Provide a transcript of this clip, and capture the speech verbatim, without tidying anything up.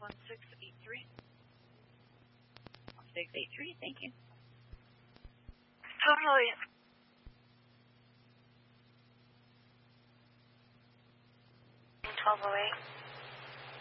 one six eight three. one six eight three, thank you. Totally. twelve oh eight.